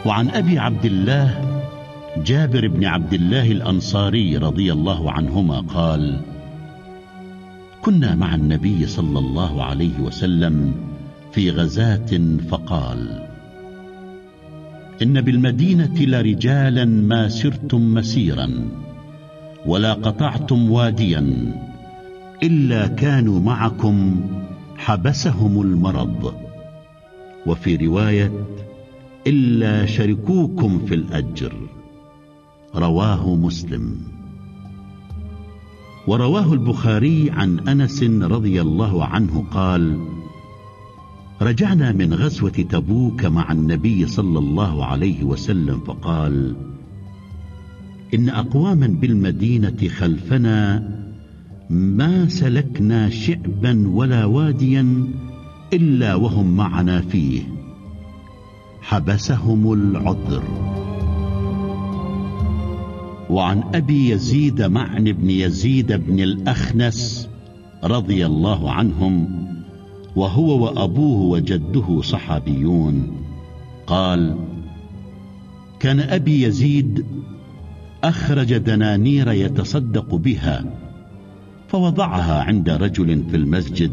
وعن أبي عبد الله جابر بن عبد الله الأنصاري رضي الله عنهما قال: كنا مع النبي صلى الله عليه وسلم في غزاة فقال: إن بالمدينة لرجالا ما سرتم مسيرا ولا قطعتم واديا إلا كانوا معكم حبسهم المرض، وفي رواية: إلا شركوكم في الأجر. رواه مسلم. ورواه البخاري عن أنس رضي الله عنه قال: رجعنا من غزوة تبوك مع النبي صلى الله عليه وسلم فقال: إن أقواما بالمدينة خلفنا ما سلكنا شعبا ولا واديا إلا وهم معنا فيه، حبسهم العذر. وعن أبي يزيد معن بن يزيد بن الأخنس رضي الله عنهم، وهو وأبوه وجده صحابيون، قال: كان أبي يزيد أخرج دنانير يتصدق بها فوضعها عند رجل في المسجد